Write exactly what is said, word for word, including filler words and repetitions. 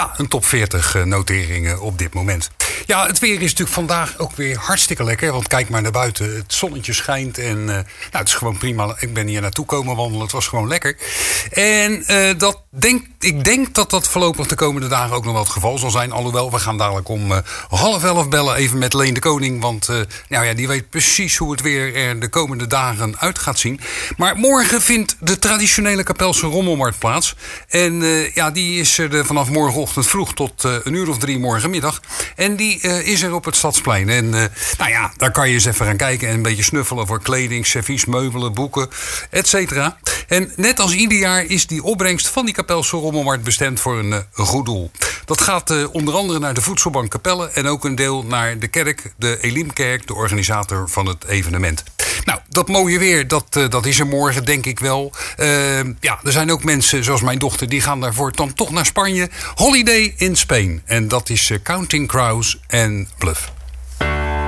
ja, een top veertig notering op dit moment. Ja, het weer is natuurlijk vandaag ook weer hartstikke lekker. Want kijk maar naar buiten. Het zonnetje schijnt. En uh, nou, het is gewoon prima. Ik ben hier naartoe komen wandelen. Het was gewoon lekker. En uh, dat denk, ik denk dat dat voorlopig de komende dagen ook nog wel het geval zal zijn. Alhoewel, we gaan dadelijk om uh, half elf bellen even met Leen de Koning. Want uh, nou ja, die weet precies hoe het weer er de komende dagen uit gaat zien. Maar morgen vindt de traditionele Kapelse Rommelmarkt plaats. En uh, ja, die is er vanaf morgenochtend vroeg tot uh, een uur of drie morgenmiddag. En die uh, is er op het Stadsplein. En uh, nou ja, daar kan je eens even gaan kijken en een beetje snuffelen voor kleding, servies, meubelen, boeken, et cetera. En net als ieder jaar is die opbrengst van die Kapelse Rommelmarkt bestemd voor een, uh, een goed doel. Dat gaat uh, onder andere naar de Voedselbank Capelle en ook een deel naar de kerk, de Elimkerk, de organisator van het evenement. Nou, dat mooie weer, dat, uh, dat is er morgen, denk ik wel. Uh, ja, er zijn ook mensen, zoals mijn dochter, die gaan daarvoor dan toch naar Spanje. Holiday in Spain. En dat is uh, Counting Crows en Bluff.